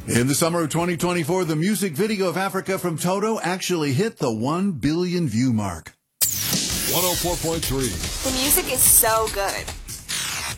In the summer of 2024, the music video of Africa from Toto actually hit the 1 billion view mark. 104.3. The music is so good.